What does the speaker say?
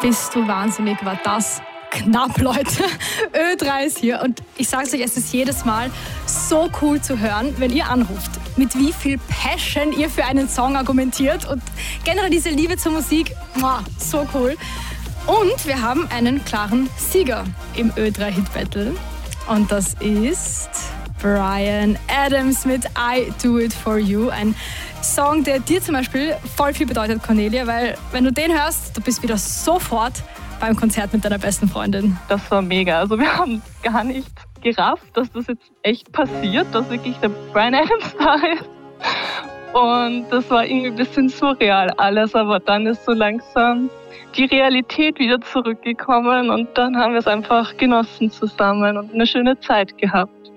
Bist du wahnsinnig, war das knapp, Leute. Ö3 ist hier und ich sag's euch, es ist jedes Mal so cool zu hören, wenn ihr anruft, mit wie viel Passion ihr für einen Song argumentiert und generell diese Liebe zur Musik, so cool. Und wir haben einen klaren Sieger im Ö3 Hit Battle und das ist Bryan Adams mit I Do It For You, ein Song, der dir zum Beispiel voll viel bedeutet, Cornelia, weil wenn du den hörst, du bist wieder sofort beim Konzert mit deiner besten Freundin. Das war mega. Also wir haben gar nicht gerafft, dass das jetzt echt passiert, dass wirklich der Bryan Adams da ist. Und das war irgendwie ein bisschen surreal alles, aber dann ist so langsam die Realität wieder zurückgekommen und dann haben wir es einfach genossen zusammen und eine schöne Zeit gehabt.